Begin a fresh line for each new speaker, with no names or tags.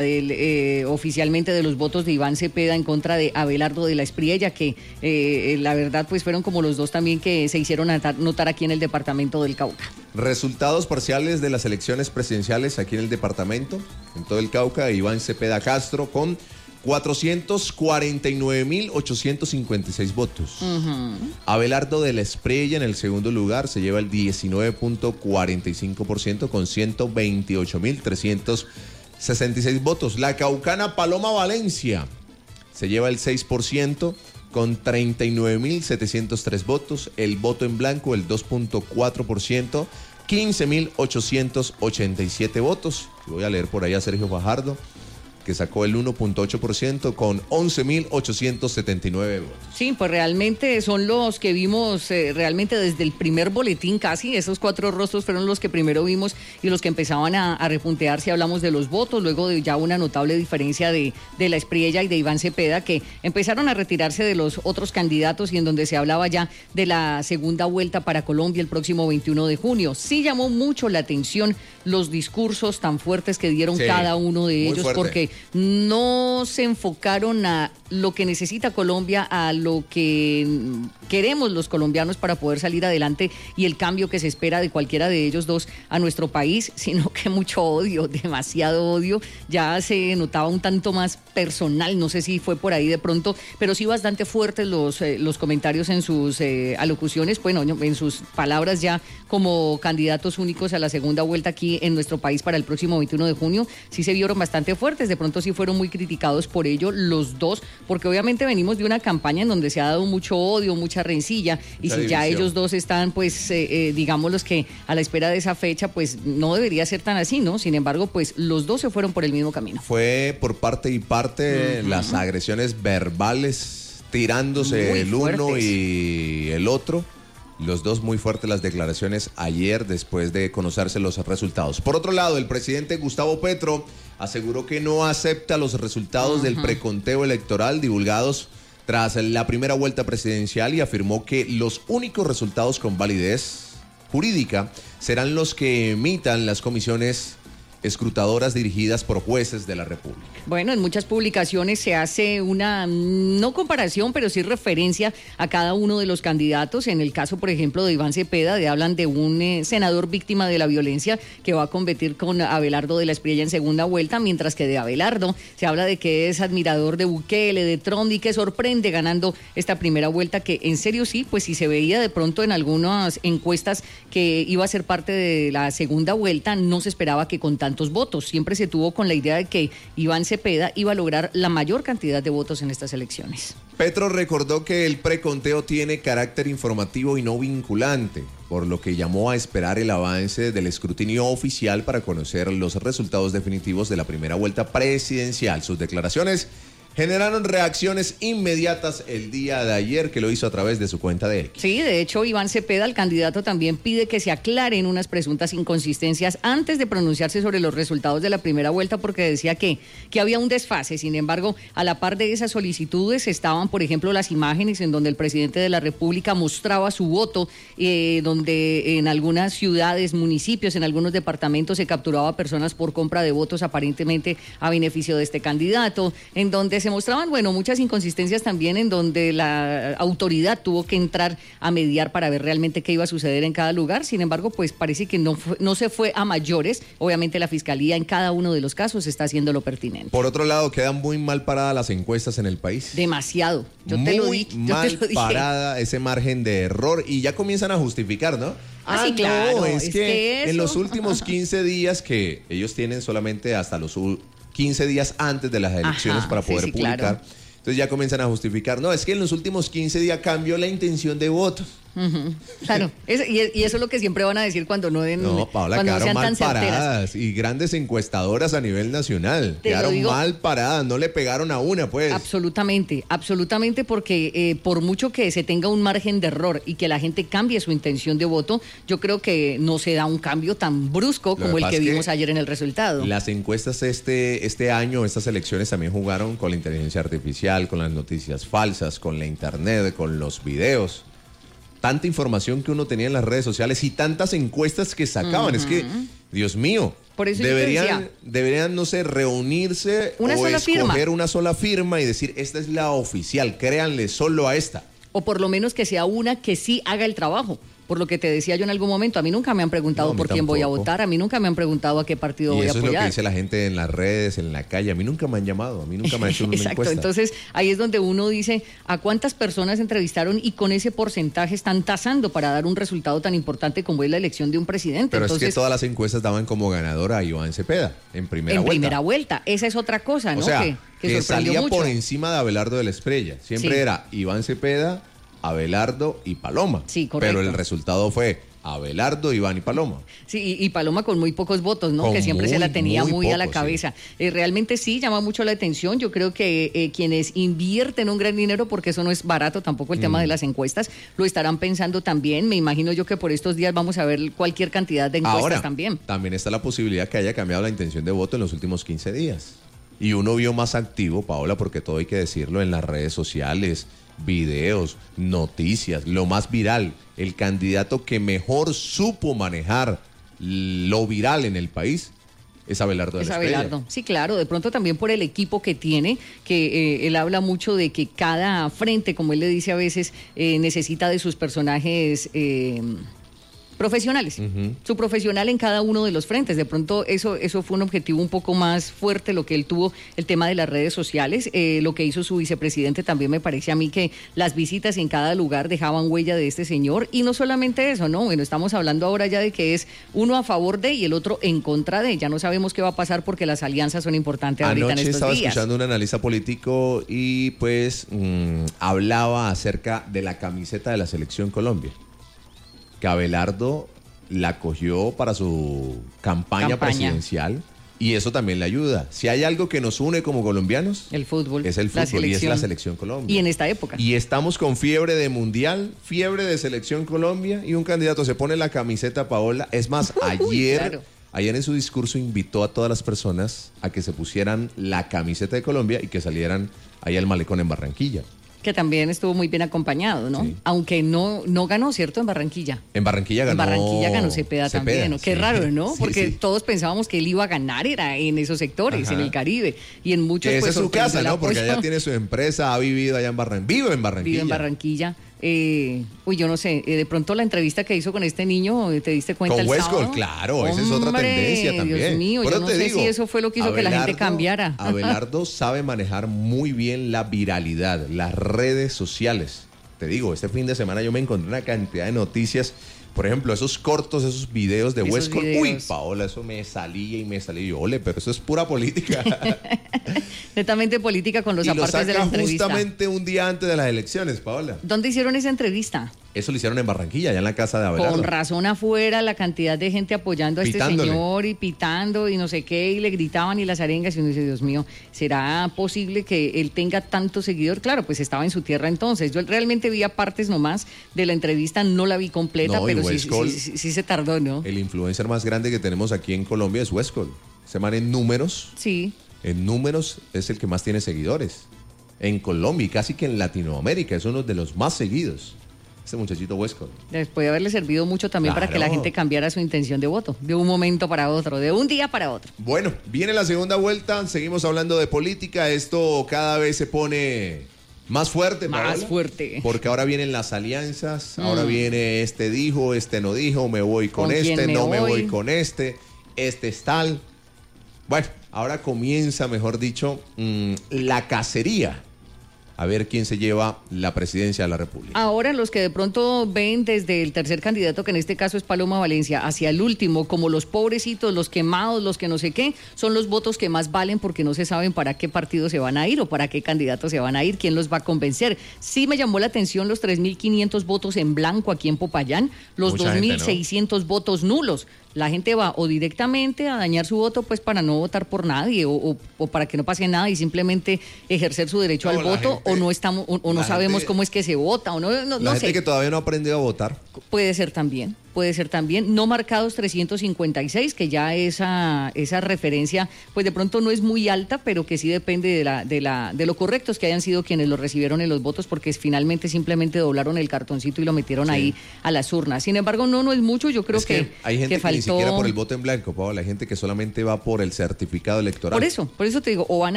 Oficialmente de los votos de Iván Cepeda en contra de Abelardo de la Espriella, que la verdad pues fueron como los dos también que se hicieron notar aquí en el departamento del Cauca.
Resultados parciales de las elecciones presidenciales aquí en el departamento, en todo el Cauca. Iván Cepeda Castro con 449.856 votos. Abelardo de la Espriella en el segundo lugar se lleva el 19.45% con 128.366 votos. La caucana Paloma Valencia se lleva el 6% con 39.703 votos. El voto en blanco el 2.4%, 15.887 votos. Voy a leer por ahí a Sergio Fajardo, que sacó el 1.8% con 11.879 votos.
Sí, pues realmente son los que vimos realmente desde el primer boletín casi. Esos 4 rostros fueron los que primero vimos y los que empezaban a repuntear si hablamos de los votos, luego de ya una notable diferencia de la Espriella y de Iván Cepeda, que empezaron a retirarse de los otros candidatos y en donde se hablaba ya de la segunda vuelta para Colombia el próximo 21 de junio. Sí llamó mucho la atención los discursos tan fuertes que dieron cada uno de ellos, porque no se enfocaron a lo que necesita Colombia, a lo que queremos los colombianos para poder salir adelante y el cambio que se espera de cualquiera de ellos dos a nuestro país, sino que mucho odio, demasiado odio. Ya se notaba un tanto más personal, no sé si fue por ahí de pronto, pero sí bastante fuertes los comentarios en sus alocuciones, bueno, en sus palabras ya como candidatos únicos a la segunda vuelta aquí en nuestro país para el próximo 21 de junio. Sí se vieron bastante fuertes, de pronto sí fueron muy criticados por ello los dos, porque obviamente venimos de una campaña en donde se ha dado mucho odio, mucha rencilla, y si ya ellos dos están, pues, digamos, los que a la espera de esa fecha, pues no debería ser tan así, ¿no? Sin embargo, pues los dos se fueron por el mismo camino.
Fue por parte y parte las agresiones verbales, tirándose muy el uno fuertes. Y el otro. Los dos muy fuertes las declaraciones ayer después de conocerse los resultados. Por otro lado, el presidente Gustavo Petro aseguró que no acepta los resultados del preconteo electoral divulgados tras la primera vuelta presidencial y afirmó que los únicos resultados con validez jurídica serán los que emitan las comisiones escrutadoras dirigidas por jueces de la República.
Bueno, en muchas publicaciones se hace una, no comparación, pero sí referencia a cada uno de los candidatos. En el caso, por ejemplo, de Iván Cepeda, hablan de un senador víctima de la violencia que va a competir con Abelardo de la Espriella en segunda vuelta, mientras que de Abelardo se habla de que es admirador de Bukele, de Trump, y que sorprende ganando esta primera vuelta, que en serio sí, pues si se veía de pronto en algunas encuestas que iba a ser parte de la segunda vuelta, no se esperaba que con tantos votos. Siempre se tuvo con la idea de que Iván Cepeda iba a lograr la mayor cantidad de votos en estas elecciones.
Petro recordó que el preconteo tiene carácter informativo y no vinculante, por lo que llamó a esperar el avance del escrutinio oficial para conocer los resultados definitivos de la primera vuelta presidencial. Sus declaraciones generaron reacciones inmediatas el día de ayer, que lo hizo a través de su cuenta de X.
Sí, de hecho, Iván Cepeda, el candidato, también pide que se aclaren unas presuntas inconsistencias antes de pronunciarse sobre los resultados de la primera vuelta, porque decía que había un desfase. Sin embargo, a la par de esas solicitudes estaban, por ejemplo, las imágenes en donde el presidente de la República mostraba su voto, donde en algunas ciudades, municipios, en algunos departamentos se capturaba a personas por compra de votos aparentemente a beneficio de este candidato, en donde se mostraban, bueno, muchas inconsistencias también, en donde la autoridad tuvo que entrar a mediar para ver realmente qué iba a suceder en cada lugar. Sin embargo, pues parece que no se fue a mayores. Obviamente la Fiscalía en cada uno de los casos está haciendo lo pertinente.
Por otro lado, quedan muy mal paradas las encuestas en el país.
Demasiado.
Muy mal parada ese margen de error, y ya comienzan a justificar, ¿no?
Sí, claro.
No, es que en los últimos 15 días, que ellos tienen solamente hasta los 15 días antes de las elecciones para poder publicar. Claro. Entonces ya comienzan a justificar. No, es que en los últimos 15 días cambió la intención de votos.
Claro, y eso es lo que siempre van a decir cuando no den.
No, Paola,
cuando
quedaron
no sean
mal
tan
paradas,
certeras.
y grandes encuestadoras a nivel nacional quedaron mal paradas, no le pegaron a una, pues.
Absolutamente, porque por mucho que se tenga un margen de error y que la gente cambie su intención de voto, yo creo que no se da un cambio tan brusco como el que vimos ayer en el resultado.
Las encuestas este año, estas elecciones también jugaron con la inteligencia artificial, con las noticias falsas, con la internet, con los videos. Tanta información que uno tenía en las redes sociales y tantas encuestas que sacaban. Es que, Dios mío.
Por eso yo te decía,
deberían, no sé, reunirse
una
o
sola
escoger
firma.
una sola firma y decir, esta es la oficial, créanle solo a esta.
O por lo menos que sea una que sí haga el trabajo. Por lo que te decía yo en algún momento, a mí nunca me han preguntado por quién voy a votar, a mí nunca me han preguntado a qué partido voy a apoyar.
Y eso es lo que dice la gente en las redes, en la calle. A mí nunca me han llamado, a mí nunca me han hecho una
Exacto,
encuesta.
entonces ahí es donde uno dice a cuántas personas entrevistaron y con ese porcentaje están tasando para dar un resultado tan importante como es la elección de un presidente.
Pero
entonces,
es que todas las encuestas daban como ganadora a Iván Cepeda en primera vuelta.
En primera vuelta, esa es otra cosa, ¿no?
O sea,
que
salía
mucho.
por encima de Abelardo de la Espriella. Siempre era Iván Cepeda, Abelardo y Paloma.
Sí, correcto.
Pero el resultado fue Abelardo, Iván y Paloma.
Sí, y Paloma con muy pocos votos, ¿no?
Con
Que siempre se la tenía muy
poco,
a la cabeza. Sí. Realmente sí, llama mucho la atención. Yo creo que quienes invierten un gran dinero, porque eso no es barato tampoco el tema de las encuestas, lo estarán pensando también. Me imagino yo que por estos días vamos a ver cualquier cantidad de encuestas.
Ahora,
también.
También está la posibilidad que haya cambiado la intención de voto en los últimos 15 días. Y uno vio más activo, Paola, porque todo hay que decirlo, en las redes sociales, videos, noticias, lo más viral, el candidato que mejor supo manejar lo viral en el país es Abelardo de la Espriella.
Abelardo, sí, claro, de pronto también por el equipo que tiene, que él habla mucho de que cada frente, como él le dice a veces, necesita de sus personajes profesionales, su profesional en cada uno de los frentes. De pronto eso fue un objetivo un poco más fuerte, lo que él tuvo, el tema de las redes sociales, lo que hizo su vicepresidente también me parece a mí que las visitas en cada lugar dejaban huella de este señor, y no solamente eso, ¿no? Bueno, estamos hablando ahora ya de que es uno a favor de y el otro en contra de, ya no sabemos qué va a pasar porque las alianzas son importantes ahorita en estos días.
Anoche estaba escuchando un analista político y pues hablaba acerca de la camiseta de la Selección Colombia, que Abelardo la cogió para su campaña presidencial y eso también le ayuda. Si hay algo que nos une como colombianos,
el fútbol,
es el fútbol y es la Selección Colombia.
Y en esta época.
Y estamos con fiebre de mundial, fiebre de Selección Colombia, y un candidato se pone la camiseta, Paola. Es más, ayer en su discurso invitó a todas las personas a que se pusieran la camiseta de Colombia y que salieran ahí al malecón en Barranquilla.
Que también estuvo muy bien acompañado, ¿no? Sí. Aunque no ganó, ¿cierto? En Barranquilla.
En Barranquilla ganó
Cepeda también, ¿no? Qué raro, ¿no? Porque todos pensábamos que él iba a ganar, era en esos sectores, en el Caribe. Y en muchos,
esa es su casa, ¿no? Porque allá tiene su empresa, ha vivido allá en Barranquilla. Vive en Barranquilla.
Vive en Barranquilla. Yo no sé, de pronto la entrevista que hizo con este niño, ¿te diste cuenta
con
el
Westcott,
sábado?
Claro, esa es otra tendencia también.
Dios mío, yo no sé si eso fue lo que hizo que la gente cambiara.
Abelardo sabe manejar muy bien la viralidad, las redes sociales. Te digo, este fin de semana yo me encontré una cantidad de noticias. Por ejemplo, esos cortos, esos videos de Westcott. Uy, Paola, eso me salía y me salía. Yo, ole, pero eso es pura política.
Netamente política con los apartes de la entrevista.
Justamente un día antes de las elecciones, Paola.
¿Dónde hicieron esa entrevista?
Eso lo hicieron en Barranquilla, allá en la casa de Abelardo.
Con razón afuera, la cantidad de gente apoyando a este señor y pitando y no sé qué, y le gritaban y las arengas, y uno dice, Dios mío, ¿será posible que él tenga tanto seguidor? Claro, pues estaba en su tierra entonces. Yo realmente vi partes nomás de la entrevista, no la vi completa, pero sí se tardó, ¿no?
El influencer más grande que tenemos aquí en Colombia es Westcott. Se llama en números.
Sí.
En números es el que más tiene seguidores. En Colombia y casi que en Latinoamérica es uno de los más seguidos. Este muchachito Westcott.
Después de haberle servido mucho también para que la gente cambiara su intención de voto, de un momento para otro, de un día para otro.
Bueno, viene la segunda vuelta, seguimos hablando de política, esto cada vez se pone más fuerte, Paola,
fuerte.
Porque ahora vienen las alianzas, ahora viene este dijo, este no dijo, me voy con este, no me voy con este es tal. Bueno, ahora comienza, mejor dicho, la cacería. A ver quién se lleva la presidencia de la República.
Ahora los que de pronto ven desde el tercer candidato, que en este caso es Paloma Valencia, hacia el último, como los pobrecitos, los quemados, los que no sé qué, son los votos que más valen porque no se saben para qué partido se van a ir o para qué candidato se van a ir, quién los va a convencer. Sí me llamó la atención los 3.500 votos en blanco aquí en Popayán, los 2.600 votos nulos. La gente va o directamente a dañar su voto pues para no votar por nadie o para que no pase nada y simplemente ejercer su derecho al voto, o no sabemos cómo es que se vota o no
sé. La gente que todavía no ha aprendido a votar.
Puede ser también. puede ser también. No marcados 356, que ya esa referencia, pues de pronto no es muy alta, pero que sí depende de lo correctos que hayan sido quienes lo recibieron en los votos, porque finalmente simplemente doblaron el cartoncito y lo metieron ahí a las urnas. Sin embargo, no es mucho, yo creo que
hay gente que
faltó...
ni siquiera por el voto en blanco, Paola, hay gente que solamente va por el certificado electoral.
Por eso te digo, o van